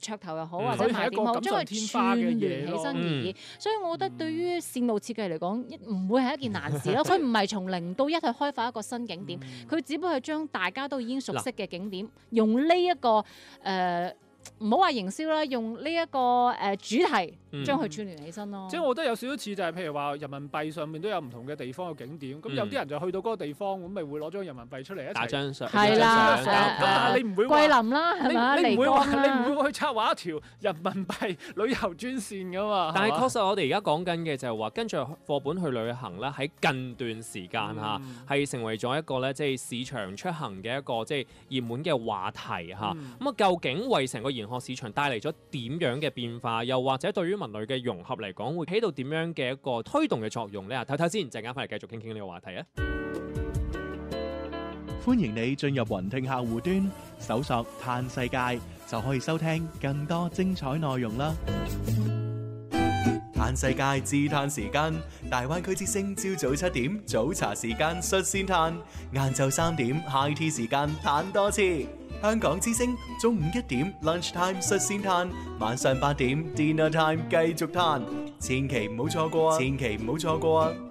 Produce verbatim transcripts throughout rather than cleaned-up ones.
噱頭又好，或者賣點好，將佢串聯起身而已。所以我覺得對於線路設計嚟講，唔會係一件難事咯。佢唔係從零到一去開發一個新景點，佢只不過係將大家都已經熟悉嘅景點，用呢一個誒。唔好話營銷啦，用呢一個誒主題將佢串聯起身咯。 即係我覺得有少少似就係譬如話人民幣上面都有唔同嘅地方嘅景點，咁有啲人就去到嗰個地方，咁咪會攞張人民幣出嚟一齊打張相。 係啦， 咁但係你唔會桂林啦，係嘛？ 你唔會話你唔會會去策劃一條人民幣旅遊專線噶嘛？ 但係確實我哋而家講緊嘅就係話跟住課本去旅行咧，喺近段時間嚇係成為咗一個咧即係市場出行嘅一個即係熱門嘅話題嚇。咁啊，究竟為成個研學市場帶嚟咗點樣嘅變化，又或者對於文旅嘅融合嚟講，會起到點樣嘅一個推動嘅作用呢？睇睇先，陣間翻嚟繼續傾傾呢個話題啊！ 歡迎你進入雲聽客戶端，搜索嘆世界，就可以收聽更多精彩內容啦！嘆世界自嘆時間，大灣區之聲朝早七點早茶時間率先嘆，晏晝三點 high tea 時間嘆多次。香港之聲中午一點 lunch time 率先嘆，晚上八點 dinner time 繼續嘆，千祈唔好錯過啊！千祈唔好錯過啊！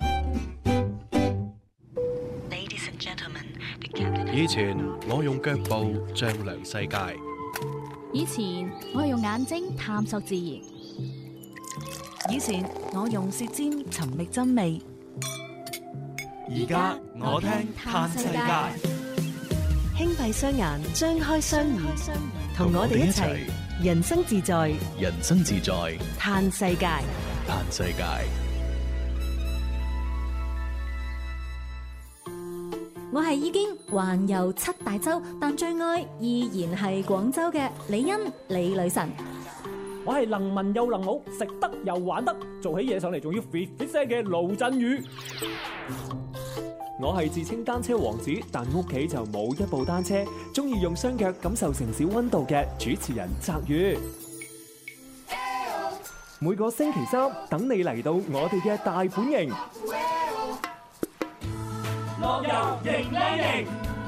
以前我用腳步丈量世界， 以前我係用眼睛探索自然，以前我用舌尖尋覓真味， 而家我聽嘆世界。 輕閉雙眼，張開雙耳，同我哋一齊人生自在， 人生自在， 嘆世界， 嘆世界。 我係已經環遊七大洲，但最愛依然係廣州嘅李欣李女神。 我係能文又能武，食得又玩得，做起嘢上嚟仲要 fit fit 聲嘅盧振宇。我係自稱單車王子，但屋企就冇一部單車，中意用雙腳感受城市溫度嘅主持人澤宇。每個星期三等你嚟到我哋嘅大本營，樂遊型靚型。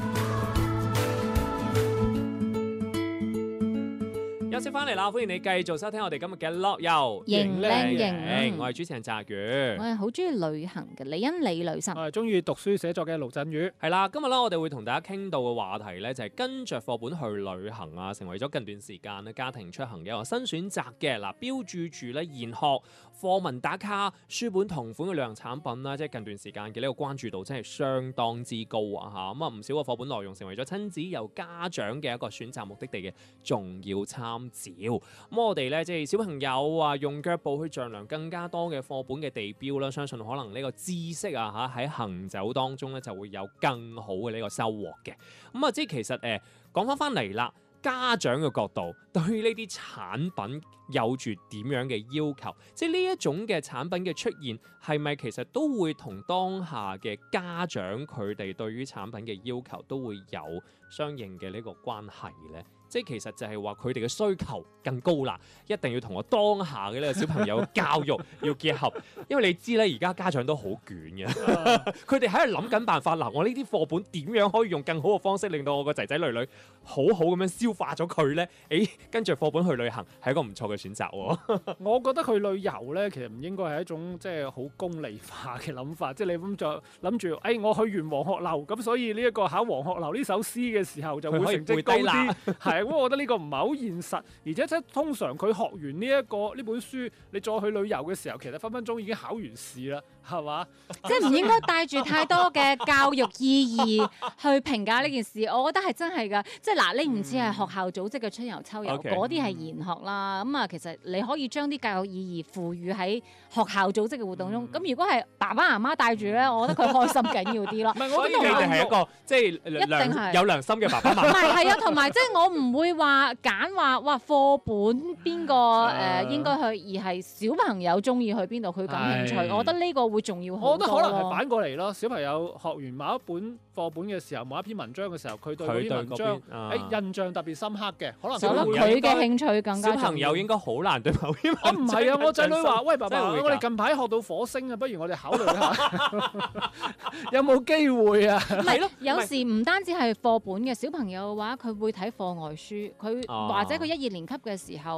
休息翻嚟啦，歡迎你繼續收聽我哋今日嘅樂遊型靚型。 我係主持人澤宇， 我係好中意旅行嘅李欣李女神， 我係中意讀書寫作嘅盧振宇。 係啦，今日咧我哋會同大家傾到嘅話題咧就係跟着課本去旅行啊，成為咗近段時間咧家庭出行嘅一個新選擇嘅。嗱，標注住咧研學課文打卡書本同款嘅旅行產品啦，即係近段時間嘅呢個關注度真係相當之高啊嚇！咁啊唔少嘅課本內容成為咗親子由家長嘅一個選擇目的地嘅重要參照。咁我哋咧即係小朋友啊，用腳步去丈量更加多嘅課本嘅地標啦，相信可能呢個知識啊嚇喺行走當中咧就會有更好嘅呢個收穫嘅。咁啊，即係其實誒講翻翻嚟啦，家長嘅角度對於呢啲產品有住點樣嘅要求？即係呢一種嘅產品嘅出現係咪其實都會同當下嘅家長佢哋對於產品嘅要求都會有相應嘅呢個關係呢？即係其實就係話佢哋嘅需求更高啦，一定要同我當下嘅呢個小朋友教育要結合，因為你知咧，而家家長都好捲嘅，佢哋喺度諗緊辦法。嗱，我呢啲課本點樣可以用更好嘅方式令到我個仔仔女女好好咁樣消化咗佢呢？誒，跟住課本去旅行係一個唔錯嘅選擇喎。 我覺得佢旅遊咧，其實唔應該係一種即係好功利化嘅諗法，即係你咁就諗住，誒、哎、我去完黃鶴樓，咁所以呢一個考黃鶴樓呢首詩嘅時候就會成績高啲，係。咁我覺得呢個唔係好現實，而且即係通常佢學完呢、這、一個呢本書，你再去旅遊嘅時候，其實分分鐘已經考完試啦，係嘛？ 即係唔應該帶住太多嘅教育意義去評價呢件事。我覺得係真係㗎，即係嗱，你唔似係學校組織嘅春遊秋遊，嗰啲係研學啦。咁啊，其實你可以將啲教育意義賦予喺學校組織嘅活動中。咁、嗯、如果係爸爸媽媽帶住咧，我覺得佢開心緊要啲咯。 唔係，我覺得你哋係一個即係良有良心嘅爸爸媽媽。唔係係啊，同埋即係我唔會話。話揀話哇課本邊個誒應該去，而係小朋友中意去邊度，佢感興趣，我覺得呢個會重要好多。 我覺得可能係反過嚟咯，小朋友學完某一本課本嘅時候，某一篇文章嘅時候，佢對嗰啲文章誒印象特別深刻嘅，可能佢嘅興趣更加。 小朋友應該好難對某篇文章。 唔係啊，我仔女話：喂，爸爸，我哋近排學到火星啊，不如我哋考慮下，有冇機會啊？ 唔係咯，有時唔單止係課本嘅小朋友嘅話，佢會睇課外書。佢或者佢一二年級嘅時候，